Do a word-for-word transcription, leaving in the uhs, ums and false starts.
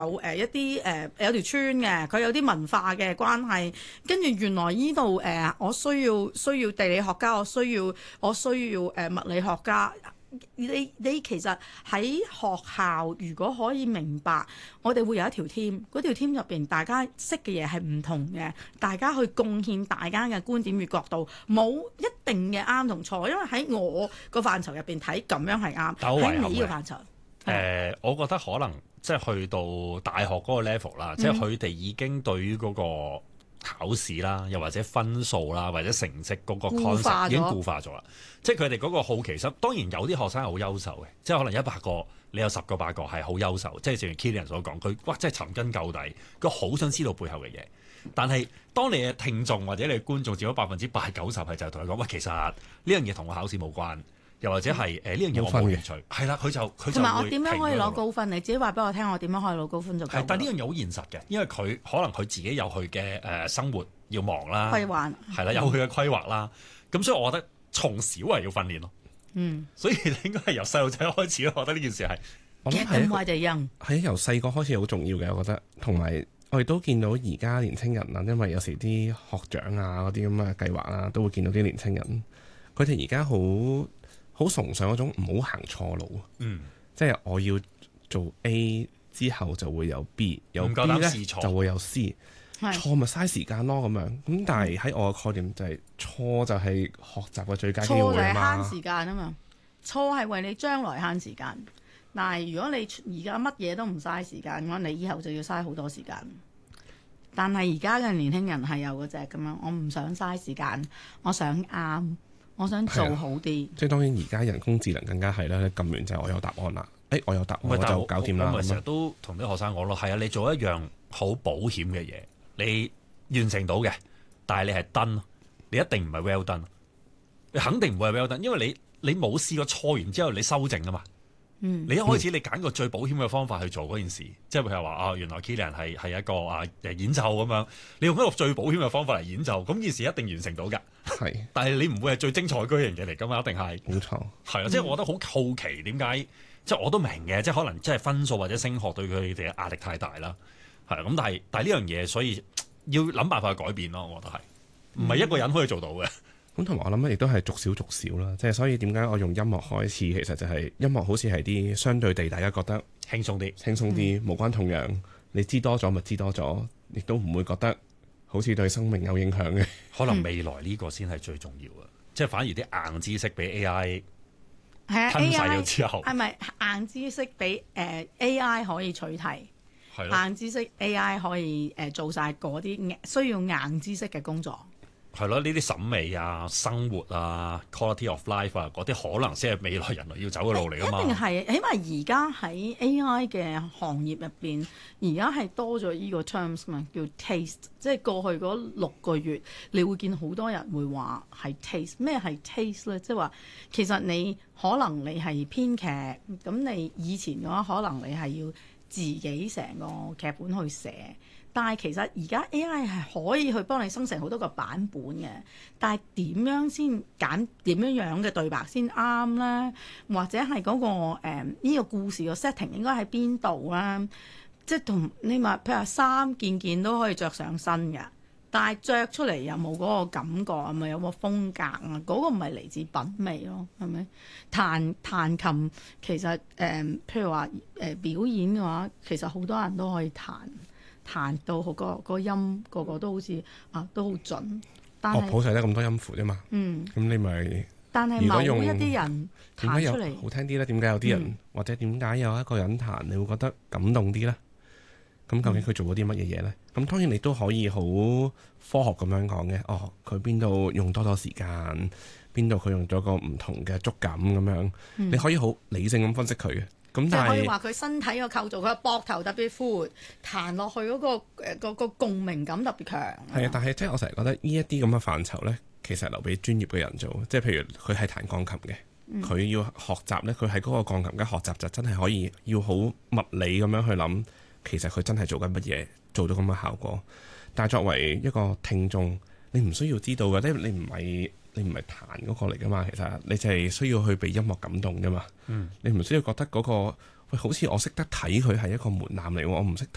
有誒一啲誒、呃、有條村嘅，佢有啲文化嘅關係，跟住原來呢度誒我需要需要地理學家，我需要我需要誒、呃、物理學家。你你其實喺學校如果可以明白，我哋會有一條 team，嗰條 team 入邊大家識嘅嘢係唔同嘅，大家去貢獻大家嘅觀點與角度，冇一定嘅啱同錯，因為喺我個範疇入邊睇咁樣係啱，喺你個範疇。 誒、呃，我覺得可能即係去到大學嗰個 level 啦、嗯，即係佢哋已經對於嗰個考試啦，又或者分數啦，或者成績嗰個 concept 已經固化咗啦。即係佢哋嗰個好奇心，當然有啲學生係好優秀嘅，即係可能一百個你有十個八個係好優秀，即係正如 Kilian 所講，佢哇真係尋根究底，佢好想知道背後嘅嘢。但係當你嘅聽眾或者你嘅觀眾佔咗百分之八九十係就係同佢講，喂，其實呢樣嘢同我考試冇關。又或者係誒呢樣嘢我冇興趣，係啦，佢就佢就同埋我點樣可以攞高分？你自己話俾我聽，我點樣可以攞高分就夠。 係，但係呢樣嘢好現實嘅，因為佢可能佢自己有佢嘅誒生活要忙啦， 規劃係啦，有佢嘅規劃啦。咁、嗯、所以我覺得從小係要訓練咯。嗯，所以你應該係由細路仔開始咯。我覺得呢件事係我諗係係由細個開始好重要嘅，我覺得。同埋我哋都見到而家年青人啊，因為有時啲學長啊嗰啲咁嘅計劃啊，都會見到啲年青人，佢哋而家好。好崇尚嗰種唔好行錯路，嗯，即係我要做 A 之後就會有 B， 有 B 咧就會有 C， 錯咪嘥時間咯咁樣。咁但係喺我嘅概念就係、是、錯就係學習嘅最佳機會啊嘛。錯就係慳時間啊嘛，錯係為你將來慳時間。但係如果你而家乜嘢都唔嘥時間嘅話，你以後就要嘥好多時間。但係而家嘅年輕人係有嗰隻咁樣，我唔想嘥時間，我想啱。我想做好啲，即係當然而家人工智能更加係啦，撳完就係我有答案啦，誒、欸、我有答案我就搞掂啦。我咪成日都同啲學生講咯，係啊，你做一樣好保險嘅嘢，你完成到嘅，但係你係 done，你一定唔係 well done，你肯定唔會係 well done，因為你你冇試過錯完之後你修正啊嘛。嗯、你一開始你揀個最保險嘅方法去做嗰件事，嗯、即係譬如話啊，原來 Kilian 係係一個啊演奏咁樣，你用一個最保險嘅方法嚟演奏，咁件事一定完成到㗎。係，但係你唔會係最精彩居型嘅嚟㗎嘛，一定係。冇錯。係啊，即係我覺得好好奇點解，即係我都明嘅，即係可能即係分數或者升學對佢哋嘅壓力太大啦。係啊，咁但係但係呢樣嘢，所以要諗辦法去改變咯。我覺得係，唔係一個人可以做到嘅。咁同埋我諗亦都係逐少逐少啦，即係所以點解我用音樂開始，其實就係音樂好似係啲相對地大家覺得輕鬆啲、輕鬆啲、嗯、無關痛癢。你知多咗咪知多咗，亦都唔會覺得好似對生命有影響嘅。可能未來呢個先係最重要嘅，嗯、即係反而啲硬知識俾 A I 吞噬咗之後，係咪硬知識俾誒、呃、A I 可以取替？係硬知識 A I 可以誒、呃、做晒嗰啲需要硬知識嘅工作。係咯，呢啲審美啊、生活啊、quality of life 啊，嗰啲可能先係未來人類要走嘅路嚟㗎嘛。一定係，起碼而家喺 A I 嘅行業入邊，而家係多咗依個 terms 嘛，叫 taste。即係過去嗰六個月，你會見好多人會話係 taste。咩係 taste 咧？即係話其實你可能你係編劇，咁你以前嘅話可能你係要自己成個劇本去寫。但係其實而家 A I 係可以去幫你生成好多個版本嘅，但係點樣先揀點樣樣嘅對白先啱咧？或者係嗰、那個誒呢、呃這個故事個 setting 應該喺邊度咧？即係同你話譬如話衫件件都可以着上身嘅，但係着出嚟又冇嗰個感覺，係咪有冇風格啊？嗰、那個唔係嚟自品味咯，係咪？彈彈琴其實誒、呃，譬如話誒、呃、表演嘅話，其實好多人都可以彈。彈到好個個音個個都好似啊都好準，但係樂譜就得咁多音符啫嘛。嗯，咁你咪但係某一啲人彈出嚟好聽啲咧？點解有啲人、嗯、或者點解有一個人彈你會覺得感動啲咧？咁究竟佢做咗啲乜嘢嘢咧？咁、嗯、當然你都可以好科學咁樣講嘅。哦，佢邊度用多咗時間，邊度佢用咗個唔同嘅觸感咁樣，嗯、你可以好理性咁分析佢嘅。即係可以話佢身體個構造，佢個膊頭特別闊，彈落去嗰、嗰個誒、呃嗰個共鳴感特別強。係啊，但係即係我成日覺得呢一啲咁嘅範疇咧，其實留俾專業嘅人做。即係譬如佢係彈鋼琴嘅，佢、嗯、要學習咧，佢喺嗰個鋼琴嘅學習就真係可以要好物理咁樣去諗，其實佢真係做緊乜嘢，做到咁嘅效果。但係作為一個聽眾，你唔需要知道嘅，即係你唔係。你唔係彈嗰個嚟噶嘛，其實你就係需要去被音樂感動噶嘛。嗯，你唔需要覺得嗰、嗰個喂，好似我識得睇佢係一個門檻嚟喎，我唔識